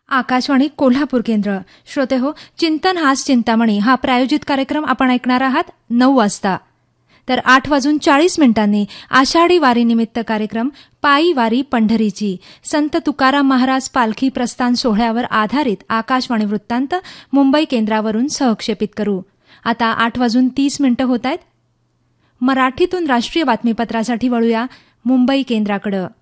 आकाशवाणी कोल्हापूर केंद्र. श्रोते हो, चिंतन हाच चिंतामणी हा प्रायोजित कार्यक्रम आपण ऐकणार आहात 9 वाजता. तर 8:40 आषाढी वारीनिमित्त कार्यक्रम पायी वारी पंढरीची संत तुकाराम महाराज पालखी प्रस्थान सोहळ्यावर आधारित आकाशवाणी वृत्तांत मुंबई केंद्रावरून सहक्षेपित करू. आता 8:30 होत आहेत. मराठीतून राष्ट्रीय बातमीपत्रासाठी वळूया मुंबई केंद्राकडे.